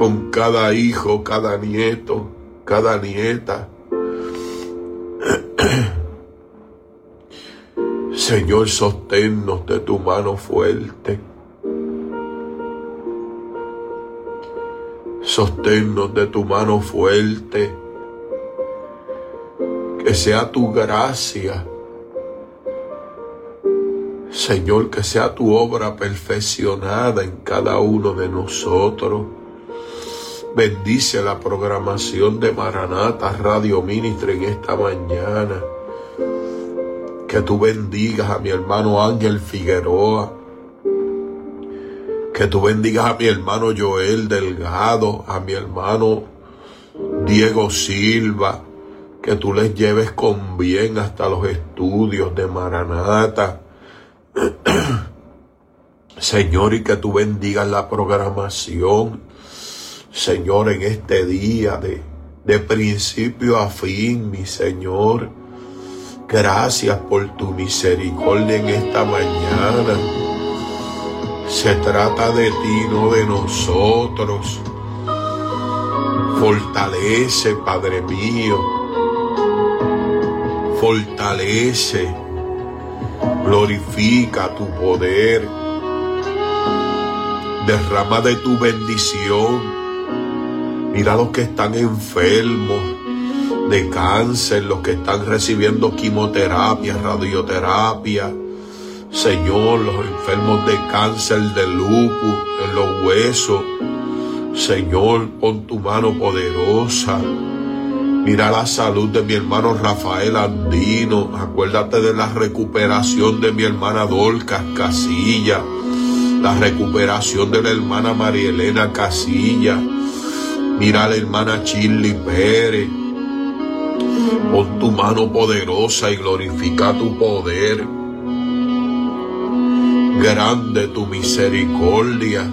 con cada hijo, cada nieto, cada nieta. Señor, sosténnos de tu mano fuerte. Sosténnos de tu mano fuerte. Que sea tu gracia, Señor, que sea tu obra perfeccionada en cada uno de nosotros. Bendice la programación de Maranata Radio Ministry en esta mañana. Que tú bendigas a mi hermano Ángel Figueroa. Que tú bendigas a mi hermano Joel Delgado, a mi hermano Diego Silva. Que tú les lleves con bien hasta los estudios de Maranata. Señor, y que tú bendigas la programación, Señor, en este día de principio a fin, mi Señor. Gracias por tu misericordia en esta mañana. Se trata de ti, no de nosotros. Fortalece, Padre mío. Fortalece. Glorifica tu poder. Derrama de tu bendición. Mira los que están enfermos de cáncer, los que están recibiendo quimioterapia, radioterapia. Señor, los enfermos de cáncer, de lupus, en los huesos. Señor, pon tu mano poderosa. Mira la salud de mi hermano Rafael Andino. Acuérdate de la recuperación de mi hermana Dorcas Casilla. La recuperación de la hermana María Elena Casilla. Mira a la hermana Shirley Pérez. Pon tu mano poderosa y glorifica tu poder. Grande tu misericordia.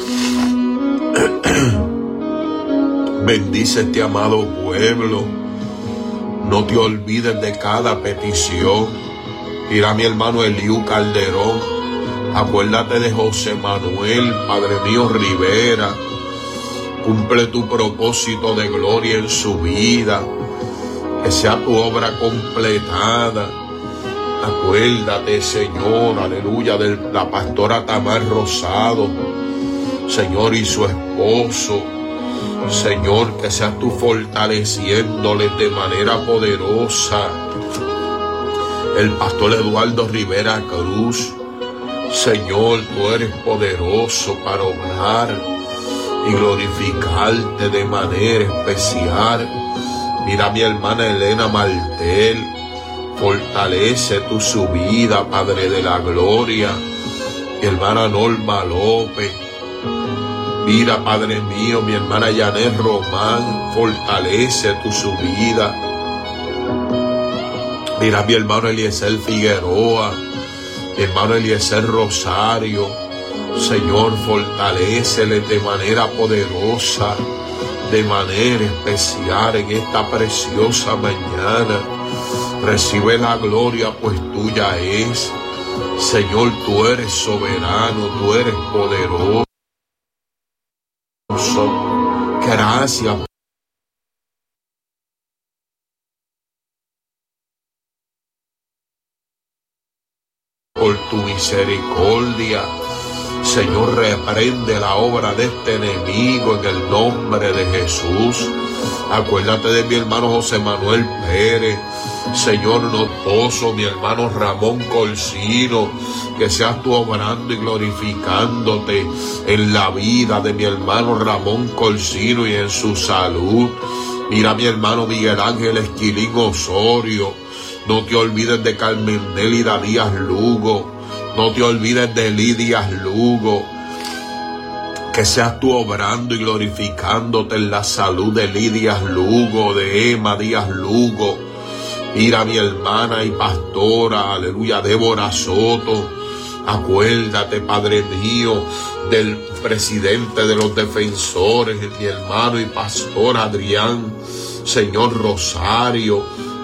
Bendice este amado pueblo. No te olvides de cada petición. Mira a mi hermano Eliú Calderón. Acuérdate de José Manuel, Padre mío Rivera. Cumple tu propósito de gloria en su vida. Que sea tu obra completada. Acuérdate, Señor, aleluya, de la pastora Tamar Rosado. Señor, y su esposo. Señor, que seas tú fortaleciéndoles de manera poderosa. El pastor Eduardo Rivera Cruz. Señor, tú eres poderoso para obrar y glorificarte de manera especial. Mira a mi hermana Elena Martel. Fortalece tu subida, Padre de la gloria. Mi hermana Norma López. Mira, Padre mío, mi hermana Yanet Román, fortalece tu subida. Mira, mi hermano Eliezer Figueroa, mi hermano Eliezer Rosario. Señor, fortalécele de manera poderosa, de manera especial en esta preciosa mañana. Recibe la gloria, pues tuya es. Señor, tú eres soberano, tú eres poderoso. Gracias por tu misericordia. Señor, reprende la obra de este enemigo en el nombre de Jesús. Acuérdate de mi hermano José Manuel Pérez. Señor Notoso, mi hermano Ramón Colcino, que seas tú obrando y glorificándote en la vida de mi hermano Ramón Colcino y en su salud. Mira a mi hermano Miguel Ángel Esquilín Osorio. No te olvides de Carmen Nélida Díaz Lugo. No te olvides de Lidia Lugo. Que seas tú obrando y glorificándote en la salud de Lidia Lugo, de Emma Díaz Lugo. Mira a mi hermana y pastora, aleluya, Débora Soto. Acuérdate, Padre mío, del presidente de los defensores, mi hermano y pastor Adrián, Señor Rosario.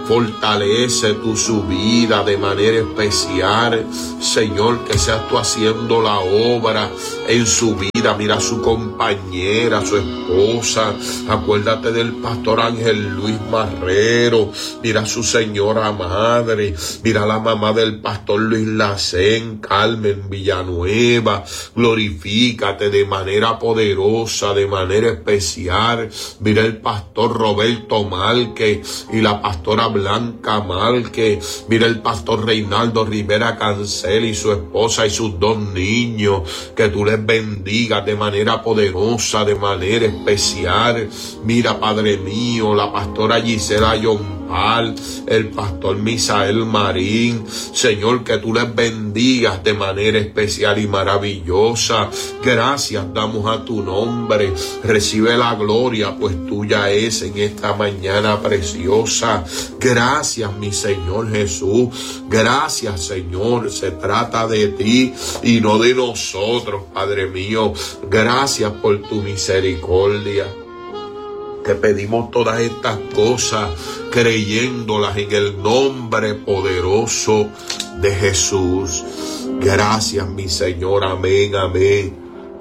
Fortalece su vida de manera especial. Señor, que seas tú haciendo la obra en su vida. Mira a su compañera, a su esposa. Acuérdate del pastor Ángel Luis Marrero. Mira a su señora madre. Mira a la mamá del pastor Luis Lacén, Carmen Villanueva. Glorifícate de manera poderosa, de manera especial. Mira el pastor Roberto Márquez y la pastora Blanca Márquez. Mira el pastor Reinaldo Rivera Cancel y su esposa y sus 2 niños. Que tú les bendigas de manera poderosa, de manera especial. Mira, Padre mío, la pastora Gisela Yompal, el pastor Misael Marín. Señor, que tú les bendigas de manera especial y maravillosa. Gracias damos a tu nombre. Recibe la gloria, pues tuya es en esta mañana preciosa. Gracias, mi Señor Jesús. Gracias, Señor. Se trata de ti y no de nosotros, Padre mío. Gracias por tu misericordia. Te pedimos todas estas cosas creyéndolas en el nombre poderoso de Jesús. Gracias, mi Señor. Amén, amén.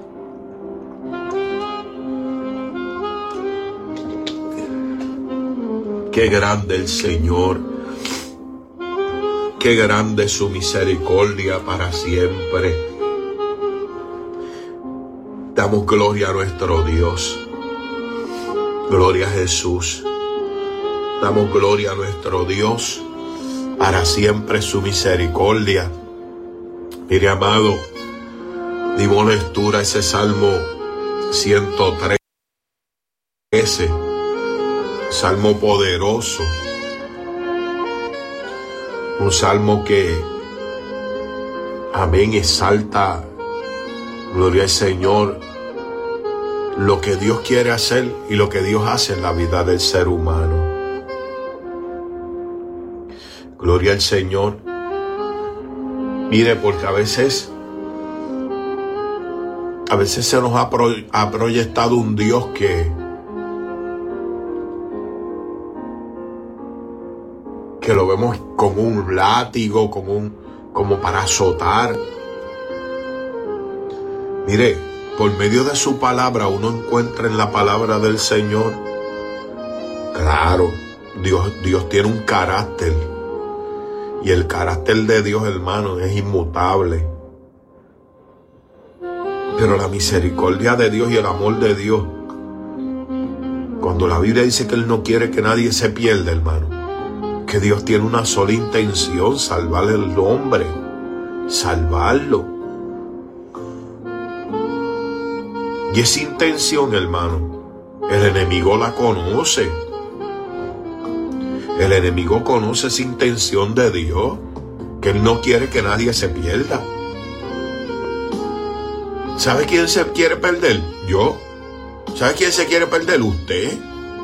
Qué grande el Señor. Qué grande es su misericordia para siempre. Damos gloria a nuestro Dios. Gloria a Jesús. Damos gloria a nuestro Dios. Para siempre su misericordia. Mire, amado, dimos lectura a ese Salmo 113. Salmo poderoso. Un salmo que, amén, exalta, gloria al Señor, lo que Dios quiere hacer y lo que Dios hace en la vida del ser humano. Gloria al Señor. Mire, porque a veces se nos ha proyectado un Dios que lo vemos con un látigo, como para azotar. Mire, por medio de su palabra uno encuentra en la palabra del Señor, claro, Dios tiene un carácter, y el carácter de Dios, hermano, es inmutable. Pero la misericordia de Dios y el amor de Dios, cuando la Biblia dice que Él no quiere que nadie se pierda, hermano, que Dios tiene una sola intención: salvar al hombre, salvarlo. Y esa intención, hermano, el enemigo la conoce. El enemigo conoce esa intención de Dios, que Él no quiere que nadie se pierda. ¿Sabe quién se quiere perder? Yo. ¿Sabe quién se quiere perder? Usted.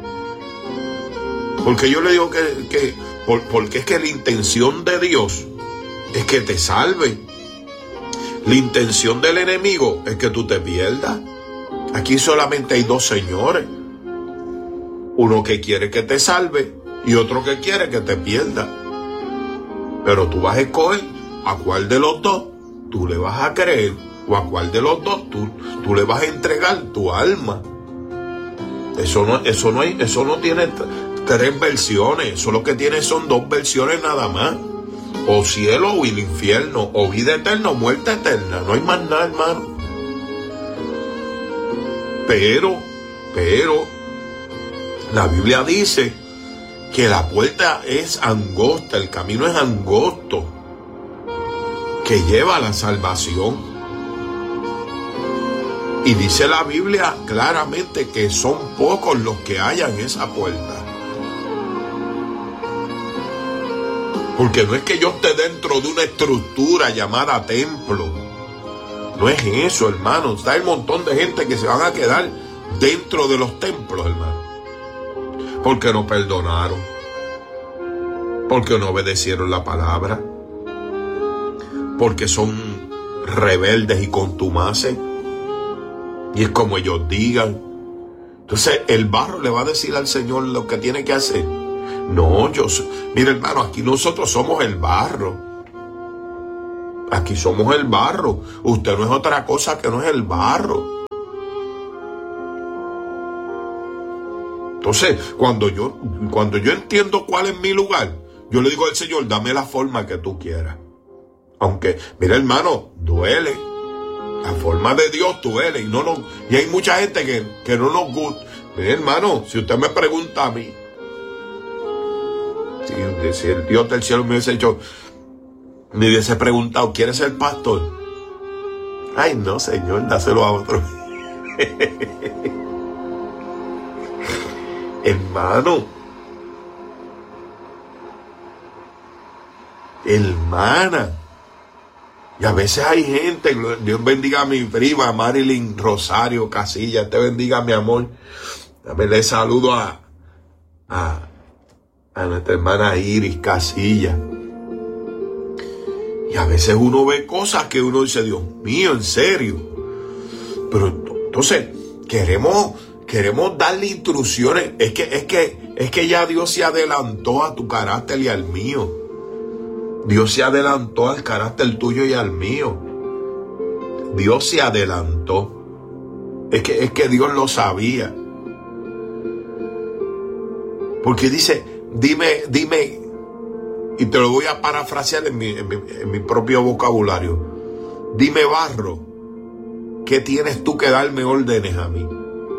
Porque yo le digo porque es que la intención de Dios es que te salve. La intención del enemigo es que tú te pierdas. Aquí solamente hay 2 señores. Uno que quiere que te salve y otro que quiere que te pierda. Pero tú vas a escoger a cuál de los dos tú le vas a creer, o a cuál de los dos tú le vas a entregar tu alma. Eso no tiene 3 versiones. Eso lo que tiene son 2 versiones nada más: o cielo o el infierno, o vida eterna o muerte eterna. No hay más nada, hermano. Pero la Biblia dice que la puerta es angosta, el camino es angosto, que lleva a la salvación. Y dice la Biblia claramente que son pocos los que hallan esa puerta. Porque no es que yo esté dentro de una estructura llamada templo. No es eso, hermano. Está el montón de gente que se van a quedar dentro de los templos, hermano. Porque no perdonaron. Porque no obedecieron la palabra. Porque son rebeldes y contumaces. Y es como ellos digan. Entonces el barro le va a decir al Señor lo que tiene que hacer. No, mire hermano, aquí nosotros somos el barro. Aquí somos el barro. Usted no es otra cosa que no es el barro. Entonces, cuando yo entiendo cuál es mi lugar, yo le digo al Señor, dame la forma que tú quieras. Aunque, mira hermano, duele. La forma de Dios duele. Y hay mucha gente que no nos gusta. Mira hermano, si usted me pregunta a mí, si el Dios del cielo me hubiese preguntado, ¿quieres ser pastor? Ay no, Señor, dáselo a otro. Hermano, hermana, y a veces hay gente, Dios bendiga a mi prima Marilyn Rosario Casilla, te bendiga mi amor, le saludo a nuestra hermana Iris Casilla, y a veces uno ve cosas que uno dice, Dios mío, en serio, pero entonces queremos darle instrucciones. Es que ya Dios se adelantó a tu carácter y al mío. Dios se adelantó al carácter tuyo y al mío. Dios se adelantó. Es que Dios lo sabía. Porque dice, dime, y te lo voy a parafrasear en mi propio vocabulario. Dime, barro, ¿qué tienes tú que darme órdenes a mí?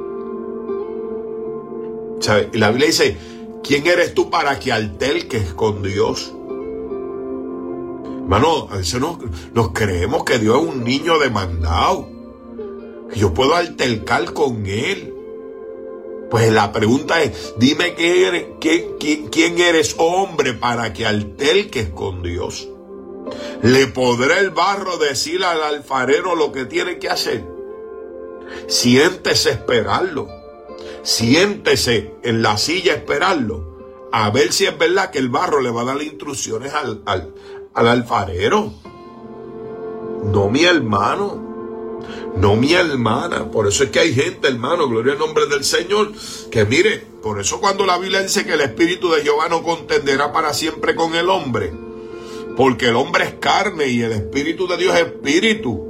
¿Sabe? Y la Biblia dice, ¿quién eres tú para que alterques con Dios? Hermano, a veces nos creemos que Dios es un niño demandado, que yo puedo altercar con Él. Pues la pregunta es, dime quién eres hombre para que alterques con Dios. ¿Le podrá el barro decir al alfarero lo que tiene que hacer? Siéntese a esperarlo. Siéntese en la silla a esperarlo, a ver si es verdad que el barro le va a dar instrucciones al alfarero. No mi hermano, no mi hermana. Por eso es que hay gente, hermano, gloria al nombre del Señor, que mire, por eso cuando la Biblia dice que el Espíritu de Jehová no contenderá para siempre con el hombre, porque el hombre es carne y el Espíritu de Dios es espíritu.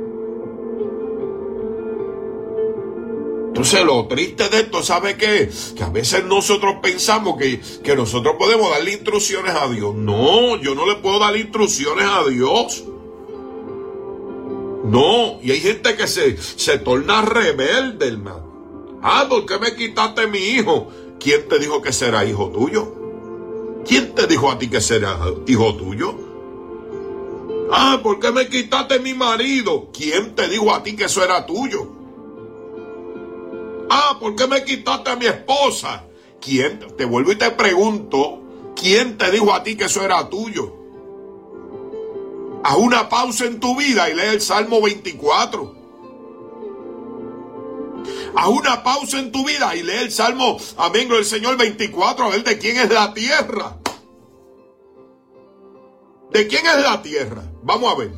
Entonces lo triste de esto, ¿sabe qué? Que a veces nosotros pensamos que nosotros podemos darle instrucciones a Dios. No, yo no le puedo dar instrucciones a Dios. No, y hay gente que se torna rebelde, hermano. ¿Por qué me quitaste mi hijo? ¿Quién te dijo que será hijo tuyo? ¿Quién te dijo a ti que será hijo tuyo? ¿Por qué me quitaste mi marido? ¿Quién te dijo a ti que eso era tuyo? ¿Por qué me quitaste a mi esposa? ¿Quién? Te vuelvo y te pregunto, ¿quién te dijo a ti que eso era tuyo? Haz una pausa en tu vida y lee el Salmo 24. Haz una pausa en tu vida y lee el Salmo, amén, del Señor 24, a ver de quién es la tierra. ¿De quién es la tierra? Vamos a ver.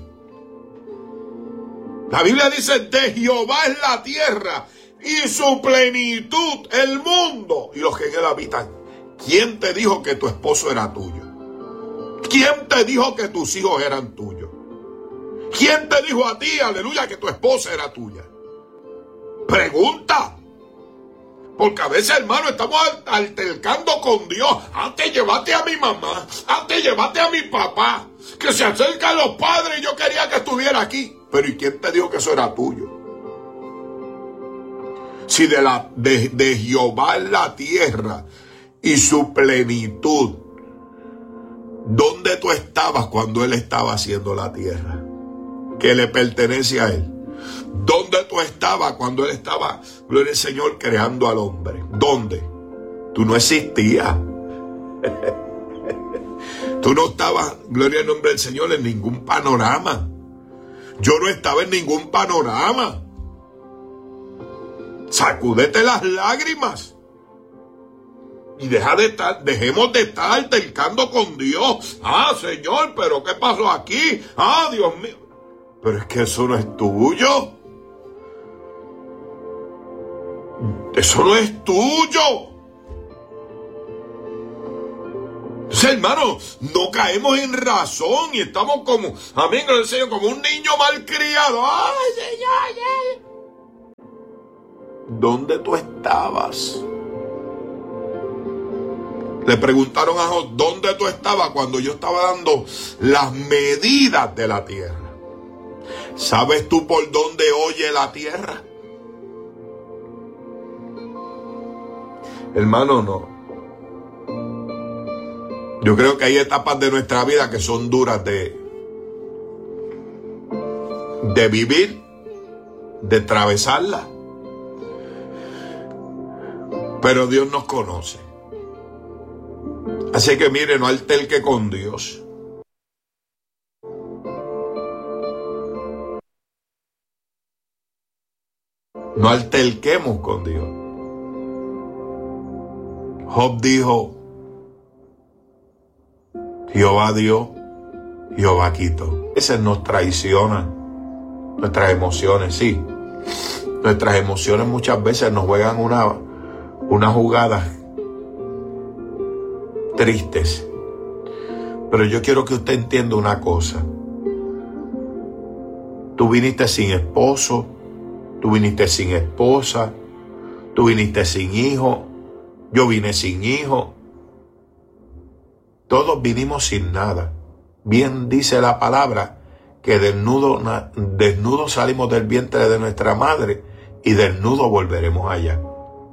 La Biblia dice, de Jehová es la tierra y su plenitud, el mundo y los que en él habitan. ¿Quién te dijo que tu esposo era tuyo? ¿Quién te dijo que tus hijos eran tuyos? ¿Quién te dijo a ti, aleluya, que tu esposa era tuya? Pregunta. Porque a veces, hermano, estamos altercando con Dios. Antes llevaste a mi mamá, antes llevaste a mi papá, que se acercan los padres y yo quería que estuviera aquí. Pero ¿y quién te dijo que eso era tuyo? Si de Jehová es la tierra y su plenitud, ¿dónde tú estabas cuando Él estaba haciendo la tierra? Que le pertenece a Él. ¿Dónde tú estabas cuando Él estaba, gloria al Señor, creando al hombre? ¿Dónde? Tú no existías. Tú no estabas, gloria al nombre del Señor, en ningún panorama. Yo no estaba en ningún panorama. Sacúdete las lágrimas y dejemos de estar altercando con Dios. Señor, pero ¿qué pasó aquí? Dios mío. Pero es que eso no es tuyo. Eso no es tuyo. Sí, hermano, no caemos en razón y estamos como, amén, gloria al Señor, como un niño malcriado. ¡Ay, Señor! ¿Dónde tú estabas? Le preguntaron a Job, ¿dónde tú estabas cuando yo estaba dando las medidas de la tierra? ¿Sabes tú por dónde oye la tierra? Hermano, no. Yo creo que hay etapas de nuestra vida que son duras de vivir, de atravesarla. Pero Dios nos conoce. Así que mire, no alterque con Dios. No alterquemos con Dios. Job dijo, Jehová dio, Jehová quitó. A veces nos traicionan nuestras emociones, sí. Nuestras emociones muchas veces nos juegan unas jugadas tristes. Pero yo quiero que usted entienda una cosa. Tú viniste sin esposo, tú viniste sin esposa, tú viniste sin hijo, yo vine sin hijo. Todos vinimos sin nada. Bien dice la palabra que desnudo salimos del vientre de nuestra madre y desnudo volveremos allá.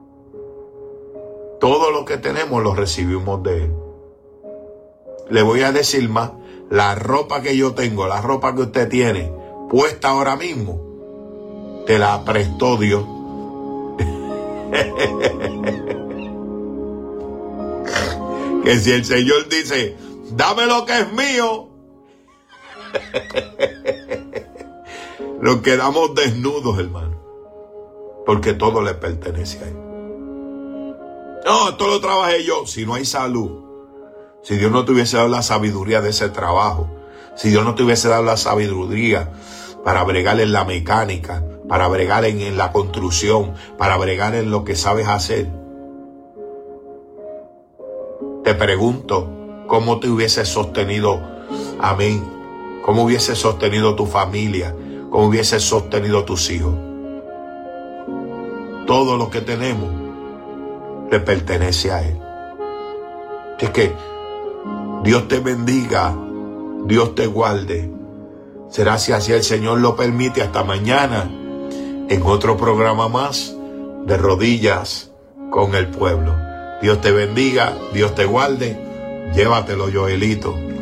Todo lo que tenemos lo recibimos de Él. Le voy a decir más, la ropa que yo tengo, la ropa que usted tiene puesta ahora mismo, te la prestó Dios. Que si el Señor dice, dame lo que es mío, nos quedamos desnudos, hermano, porque todo le pertenece a Él. No, esto lo trabajé yo. Si no hay salud, si Dios no te hubiese dado la sabiduría de ese trabajo, si Dios no te hubiese dado la sabiduría para bregar en la mecánica, para bregar en la construcción, para bregar en lo que sabes hacer, te pregunto, ¿cómo te hubiese sostenido, amén? ¿Cómo hubiese sostenido tu familia? ¿Cómo hubiese sostenido tus hijos? Todo lo que tenemos le pertenece a Él. Es que Dios te bendiga, Dios te guarde. Será si así el Señor lo permite hasta mañana en otro programa más de Rodillas con el Pueblo. Dios te bendiga, Dios te guarde. Llévatelo, Joelito.